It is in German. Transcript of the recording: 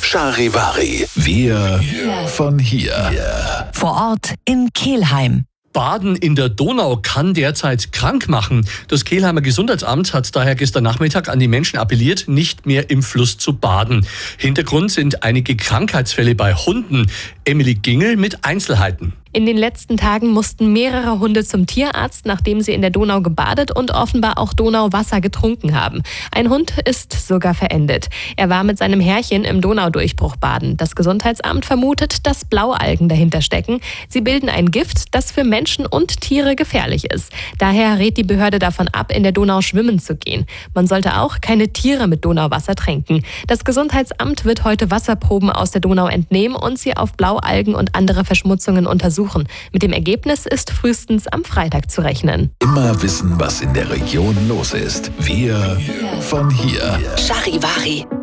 Charivari. Wir von hier. Vor Ort in Kelheim. Baden in der Donau kann derzeit krank machen. Das Kelheimer Gesundheitsamt hat daher gestern Nachmittag an die Menschen appelliert, nicht mehr im Fluss zu baden. Hintergrund sind einige Krankheitsfälle bei Hunden. Emily Gingel mit Einzelheiten. In den letzten Tagen mussten mehrere Hunde zum Tierarzt, nachdem sie in der Donau gebadet und offenbar auch Donauwasser getrunken haben. Ein Hund ist sogar verendet. Er war mit seinem Herrchen im Donaudurchbruch baden. Das Gesundheitsamt vermutet, dass Blaualgen dahinter stecken. Sie bilden ein Gift, das für Menschen und Tiere gefährlich ist. Daher rät die Behörde davon ab, in der Donau schwimmen zu gehen. Man sollte auch keine Tiere mit Donauwasser tränken. Das Gesundheitsamt wird heute Wasserproben aus der Donau entnehmen und sie auf Blaualgen und andere Verschmutzungen untersuchen. Mit dem Ergebnis ist frühestens am Freitag zu rechnen. Immer wissen, was in der Region los ist. Wir von hier. Charivari.